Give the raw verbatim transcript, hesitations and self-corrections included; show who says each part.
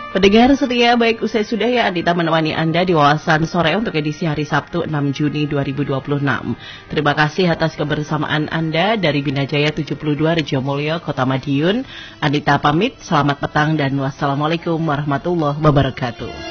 Speaker 1: Pendengar setia, baik usai sudah ya Andita menemani Anda di Wawasan Sore untuk edisi hari Sabtu enam Juni dua ribu dua puluh enam. Terima kasih atas kebersamaan Anda dari Binajaya tujuh puluh dua Rejomulyo, Kota Madiun. Andita pamit, selamat petang dan wassalamualaikum warahmatullahi wabarakatuh.